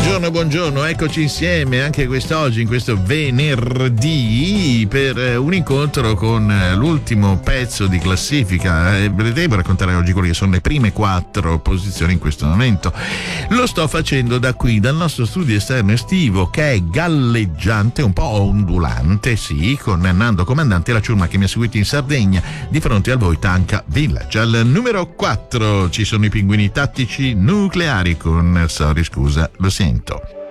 Buongiorno, eccoci insieme anche quest'oggi, in questo venerdì, per un incontro con l'ultimo pezzo di classifica. Devo raccontare oggi quelle che sono le prime 4 posizioni in questo momento. Lo sto facendo da qui, dal nostro studio esterno estivo, che è galleggiante, un po' ondulante, sì, con Nando Comandante e la ciurma che mi ha seguito in Sardegna, di fronte al Voitanca Village. Al numero 4 ci sono i Pinguini Tattici Nucleari con Sorry, scusa, lo sento.